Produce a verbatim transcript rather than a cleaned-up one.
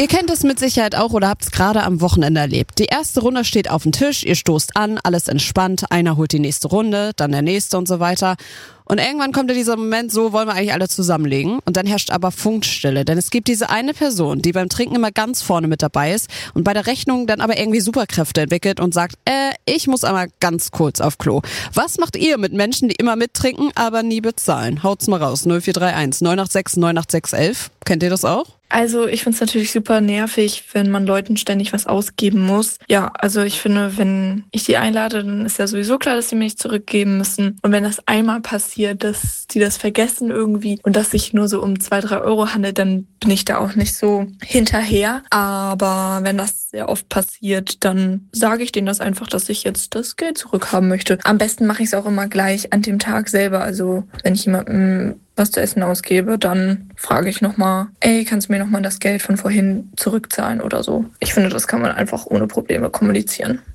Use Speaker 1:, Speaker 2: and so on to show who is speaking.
Speaker 1: Ihr kennt es mit Sicherheit auch oder habt es gerade am Wochenende erlebt. Die erste Runde steht auf dem Tisch, ihr stoßt an, alles entspannt, einer holt die nächste Runde, dann der nächste und so weiter. Und irgendwann kommt ja dieser Moment, so wollen wir eigentlich alle zusammenlegen. Und dann herrscht aber Funkstille, denn es gibt diese eine Person, die beim Trinken immer ganz vorne mit dabei ist und bei der Rechnung dann aber irgendwie Superkräfte entwickelt und sagt, äh, ich muss einmal ganz kurz auf Klo. Was macht ihr mit Menschen, die immer mittrinken, aber nie bezahlen? Haut's mal raus, null vier drei eins neun acht sechs neun acht sechs eins. Kennt ihr das auch?
Speaker 2: Also ich finde es natürlich super nervig, wenn man Leuten ständig was ausgeben muss. Ja, also ich finde, wenn ich die einlade, dann ist ja sowieso klar, dass sie mir nicht zurückgeben müssen. Und wenn das einmal passiert, dass die das vergessen irgendwie und dass sich nur so um zwei, drei Euro handelt, dann bin ich da auch nicht so hinterher. Aber wenn das sehr oft passiert, dann sage ich denen das einfach, dass ich jetzt das Geld zurückhaben möchte. Am besten mache ich es auch immer gleich an dem Tag selber. Also wenn ich jemandem was zu essen ausgebe, dann frage ich nochmal, ey, kannst du mir nochmal das Geld von vorhin zurückzahlen oder so. Ich finde, das kann man einfach ohne Probleme kommunizieren.